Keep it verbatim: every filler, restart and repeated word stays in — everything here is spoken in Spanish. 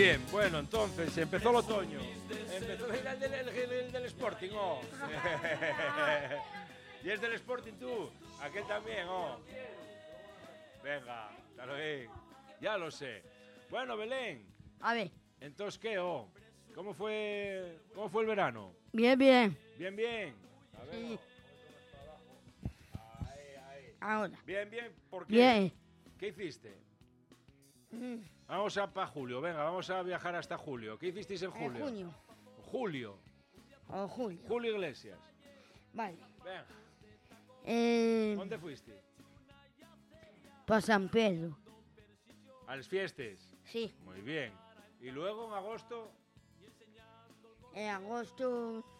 bien, bueno, entonces empezó el otoño. Empezó el del, el, el, el del Sporting, oh. ¿Y es del Sporting tú? Aquel también, oh. Venga, claro que ya lo sé. Bueno, Belén. A ver. Entonces, ¿qué, oh? ¿Cómo fue, cómo fue el verano? Bien, bien. Bien, bien. A ver, Sí. oh. Ahí, ahí. Ahora. Bien, bien, ¿por qué? Bien. ¿Qué hiciste? Mm. Vamos a para julio, venga, vamos a viajar hasta julio. ¿Qué hicisteis en julio? En junio. Julio. O julio. Julio Iglesias. Vale. Venga. Eh, ¿Dónde fuiste? para San Pedro. A las fiestas. Sí. Muy bien. Y luego en agosto. En agosto